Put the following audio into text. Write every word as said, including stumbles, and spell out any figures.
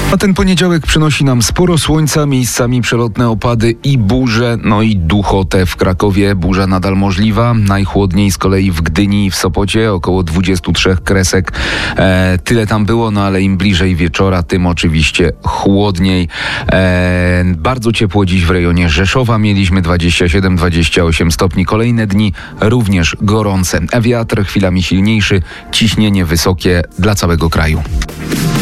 A ten poniedziałek przynosi nam sporo słońca, miejscami przelotne opady i burze, no i duchotę w Krakowie. Burza nadal możliwa, najchłodniej z kolei w Gdyni i w Sopocie, około dwadzieścia trzy kresek. E, tyle tam było, no ale im bliżej wieczora, tym oczywiście chłodniej. E, bardzo ciepło dziś w rejonie Rzeszowa, mieliśmy dwadzieścia siedem dwadzieścia osiem stopni. Kolejne dni również gorące. Wiatr chwilami silniejszy, ciśnienie wysokie dla całego kraju.